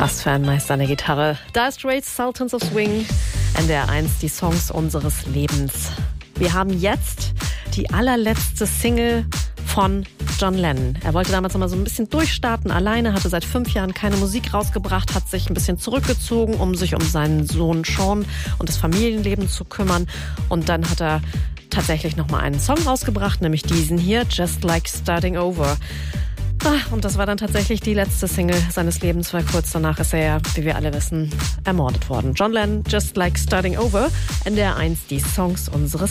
Was für ein Meister an der Gitarre. Da ist Ray Sultans of Swing, NDR 1, die Songs unseres Lebens. Wir haben jetzt die allerletzte Single von John Lennon. Er wollte damals noch mal so ein bisschen durchstarten alleine, hatte seit 5 Jahren keine Musik rausgebracht, hat sich ein bisschen zurückgezogen, um sich um seinen Sohn Sean und das Familienleben zu kümmern. Und dann hat er tatsächlich noch mal einen Song rausgebracht, nämlich diesen hier, Just Like Starting Over. Und das war dann tatsächlich die letzte Single seines Lebens, weil kurz danach ist er ja, wie wir alle wissen, ermordet worden. John Lennon, Just Like Starting Over, NDR 1, die Songs unseres